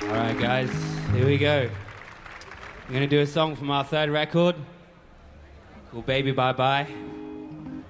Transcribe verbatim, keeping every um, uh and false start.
Alright guys, here we go. I'm gonna do a song from our third record called Baby Bye Bye.